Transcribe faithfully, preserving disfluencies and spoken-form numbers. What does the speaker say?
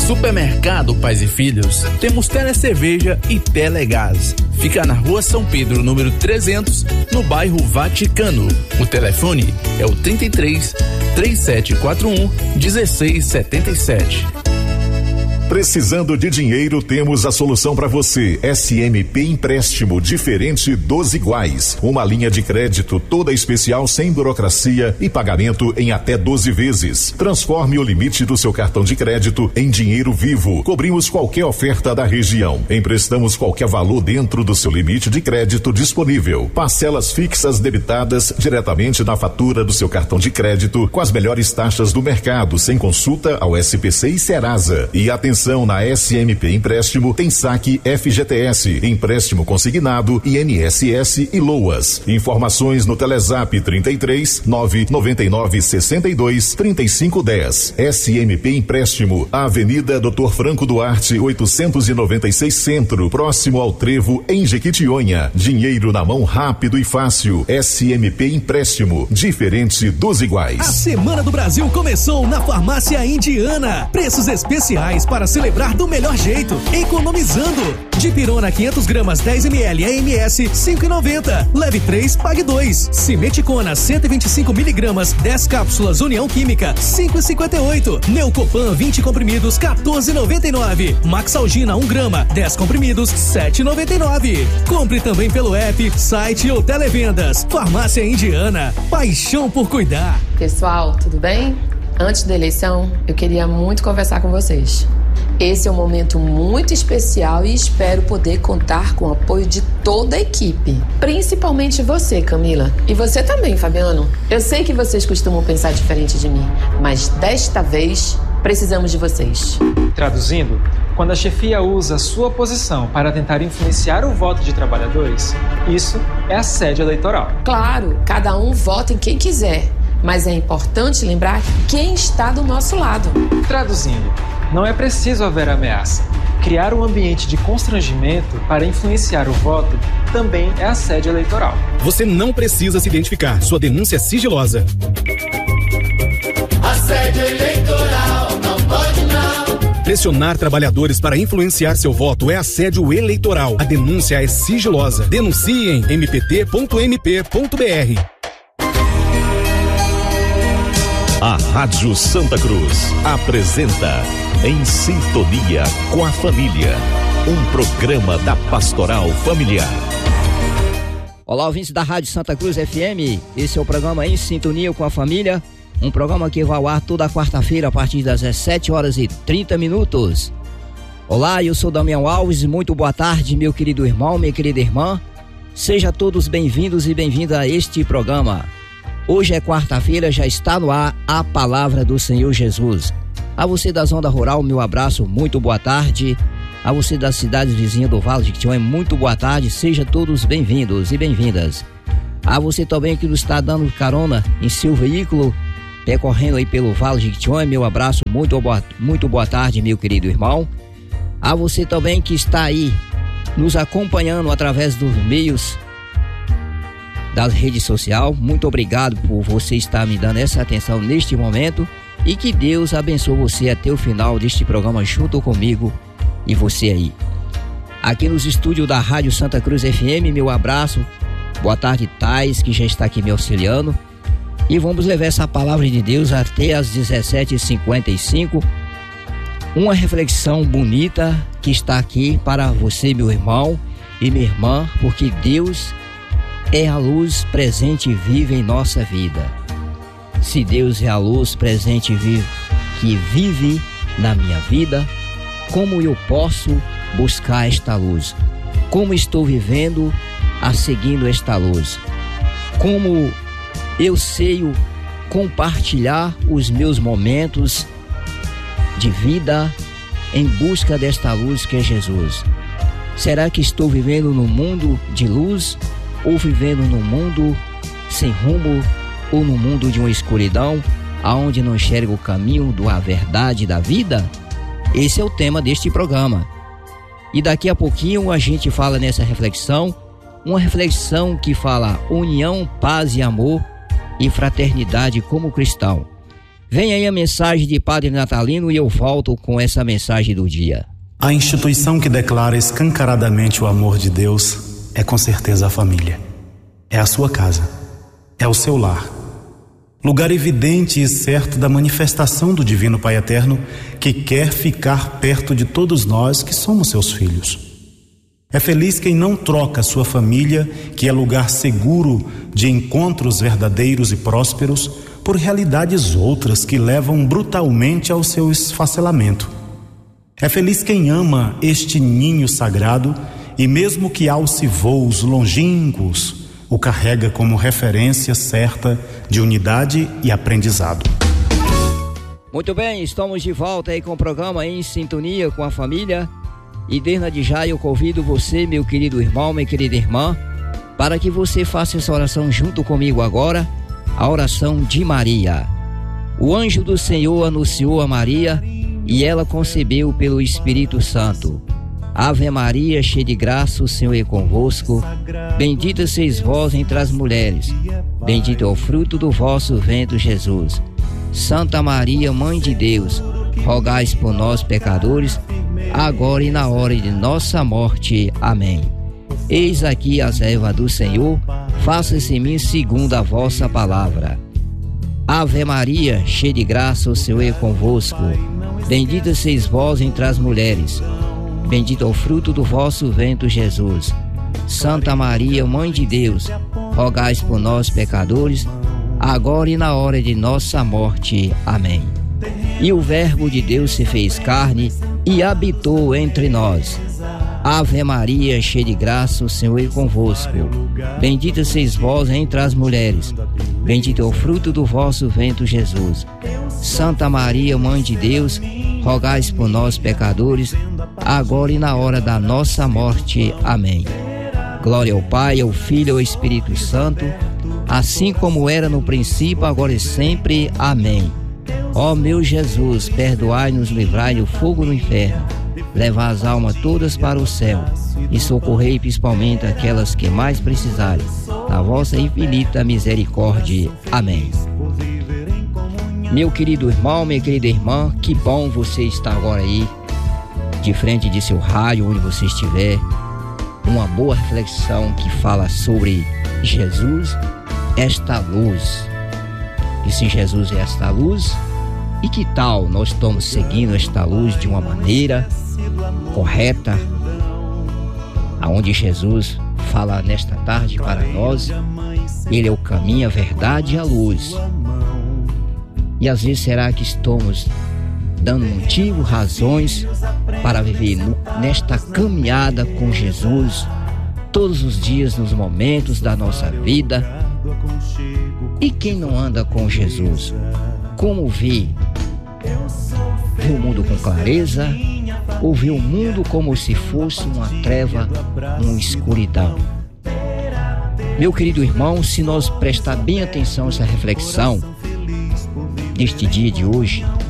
Supermercado Pais e Filhos, temos Telecerveja e Telegás. Fica na Rua São Pedro, número trezentos, no bairro Vaticano. O telefone é o trinta e três, trinta e sete quarenta e um, dezesseis setenta e sete. Precisando de dinheiro, temos a solução para você. S M P Empréstimo, diferente dos iguais. Uma linha de crédito toda especial, sem burocracia e pagamento em até doze vezes. Transforme o limite do seu cartão de crédito em dinheiro vivo. Cobrimos qualquer oferta da região. Emprestamos qualquer valor dentro do seu limite de crédito disponível. Parcelas fixas debitadas diretamente na fatura do seu cartão de crédito, com as melhores taxas do mercado, sem consulta ao S P C e Serasa. E atenção, na S M P Empréstimo tem saque F G T S, empréstimo consignado, I N S S e LOAS. Informações no Telezap trinta e três, nove noventa e nove, sessenta e dois, trinta e cinco dez. S M P Empréstimo, Avenida doutor Franco Duarte, oitocentos e noventa e seis Centro, próximo ao Trevo, em Jequitinhonha. Dinheiro na mão rápido e fácil. S M P Empréstimo, diferente dos iguais. A Semana do Brasil começou na Farmácia Indiana. Preços especiais para celebrar do melhor jeito, economizando. Dipirona quinhentas gramas dez mililitros A M S cinco reais e noventa centavos. Leve três, pague dois. Simeticona cento e vinte e cinco miligramas dez cápsulas União Química cinco reais e cinquenta e oito centavos. Neucopan vinte comprimidos quatorze reais e noventa e nove centavos. Maxalgina um grama dez comprimidos sete reais e noventa e nove centavos. Compre também pelo app, site ou televendas. Farmácia Indiana, paixão por cuidar. Pessoal, tudo bem? Antes da eleição, eu queria muito conversar com vocês. Esse é um momento muito especial e espero poder contar com o apoio de toda a equipe. Principalmente você, Camila. E você também, Fabiano. Eu sei que vocês costumam pensar diferente de mim, mas desta vez precisamos de vocês. Traduzindo, quando a chefia usa a sua posição para tentar influenciar o voto de trabalhadores, isso é assédio eleitoral. Claro, cada um vota em quem quiser, mas é importante lembrar quem está do nosso lado. Traduzindo, não é preciso haver ameaça. Criar um ambiente de constrangimento para influenciar o voto também é assédio eleitoral. Você não precisa se identificar. Sua denúncia é sigilosa. Assédio eleitoral, não pode não. Pressionar trabalhadores para influenciar seu voto é assédio eleitoral. A denúncia é sigilosa. Denuncie em m p t ponto m p ponto b r. A Rádio Santa Cruz apresenta Em Sintonia com a Família, um programa da Pastoral Familiar. Olá, ouvintes da Rádio Santa Cruz F M, esse é o programa Em Sintonia com a Família, um programa que vai ao ar toda quarta-feira a partir das dezessete horas e trinta minutos. Olá, eu sou Damião Alves, muito boa tarde, meu querido irmão, minha querida irmã. Sejam todos bem-vindos e bem-vindas a este programa. Hoje é quarta-feira, já está no ar a Palavra do Senhor Jesus. A você da Zona Rural, meu abraço, muito boa tarde. A você das cidades vizinhas do Vale de Jequitinhonha, muito boa tarde. Sejam todos bem-vindos e bem-vindas. A você também que nos está dando carona em seu veículo, percorrendo aí pelo Vale de Jequitinhonha, meu abraço, muito boa, muito boa tarde, meu querido irmão. A você também que está aí nos acompanhando através dos meios das redes sociais, muito obrigado por você estar me dando essa atenção neste momento e que Deus abençoe você até o final deste programa junto comigo e você aí. Aqui nos estúdios da Rádio Santa Cruz F M, meu abraço, boa tarde Thais, que já está aqui me auxiliando, e vamos levar essa palavra de Deus até às dezessete e cinquenta e cinco, uma reflexão bonita que está aqui para você, meu irmão e minha irmã, porque Deus é a luz presente e viva em nossa vida. Se Deus é a luz presente e viva que vive na minha vida, como eu posso buscar esta luz? Como estou vivendo a seguindo esta luz? Como eu sei compartilhar os meus momentos de vida em busca desta luz que é Jesus? Será que estou vivendo num mundo de luz ou vivendo num mundo sem rumo ou num mundo de uma escuridão aonde não enxerga o caminho da verdade da vida? Esse é o tema deste programa. E daqui a pouquinho a gente fala nessa reflexão, uma reflexão que fala união, paz e amor e fraternidade como cristão. Vem aí a mensagem de Padre Natalino e eu volto com essa mensagem do dia. A instituição que declara escancaradamente o amor de Deus é com certeza a família. É a sua casa, é o seu lar. Lugar evidente e certo da manifestação do Divino Pai Eterno, que quer ficar perto de todos nós que somos seus filhos. É feliz quem não troca sua família, que é lugar seguro de encontros verdadeiros e prósperos, por realidades outras que levam brutalmente ao seu esfacelamento. É feliz quem ama este ninho sagrado e, mesmo que alce voos longínquos, o carrega como referência certa de unidade e aprendizado. Muito bem, estamos de volta aí com o programa Em Sintonia com a Família. E desde já eu convido você, meu querido irmão, minha querida irmã, para que você faça essa oração junto comigo agora, a oração de Maria. O anjo do Senhor anunciou a Maria e ela concebeu pelo Espírito Santo. Ave Maria, cheia de graça, o Senhor é convosco. Bendita sois vós entre as mulheres. Bendito é o fruto do vosso ventre, Jesus. Santa Maria, Mãe de Deus, rogais por nós, pecadores, agora e na hora de nossa morte. Amém. Eis aqui a serva do Senhor, faça-se em mim segundo a vossa palavra. Ave Maria, cheia de graça, o Senhor é convosco. Bendita sois vós entre as mulheres. Bendito é o fruto do vosso ventre, Jesus. Santa Maria, Mãe de Deus, rogais por nós, pecadores, agora e na hora de nossa morte. Amém. E o Verbo de Deus se fez carne e habitou entre nós. Ave Maria, cheia de graça, o Senhor é convosco. Bendita sois vós entre as mulheres. Bendito é o fruto do vosso ventre, Jesus. Santa Maria, Mãe de Deus, rogais por nós, pecadores, agora e na hora da nossa morte. Amém. Glória ao Pai, ao Filho e ao Espírito Santo, assim como era no princípio, agora e sempre. Amém. Ó meu Jesus, perdoai-nos, livrai do fogo no inferno, levai as almas todas para o céu e socorrei principalmente aquelas que mais precisarem da vossa infinita misericórdia. Amém. Meu querido irmão, minha querida irmã, que bom você estar agora aí, de frente de seu rádio, onde você estiver. Uma boa reflexão que fala sobre Jesus, esta luz. E se Jesus é esta luz, e que tal nós estamos seguindo esta luz de uma maneira correta, aonde Jesus fala nesta tarde para nós, Ele é o caminho, a verdade e a luz. E às vezes será que estamos dando motivo, razões para viver no, nesta caminhada com Jesus todos os dias, nos momentos da nossa vida? E quem não anda com Jesus, como vê? Vê o mundo com clareza ou vê o mundo como se fosse uma treva, uma escuridão? Meu querido irmão, se nós prestar bem atenção a essa reflexão deste dia de hoje,